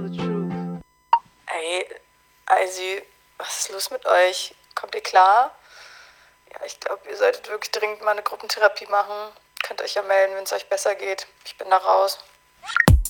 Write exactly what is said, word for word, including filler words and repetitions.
tell the truth. Ey, Eisi, was ist los mit euch? Kommt ihr klar? Ja, ich glaube, ihr solltet wirklich dringend mal eine Gruppentherapie machen. Könnt euch ja melden, wenn es euch besser geht. Ich bin da raus.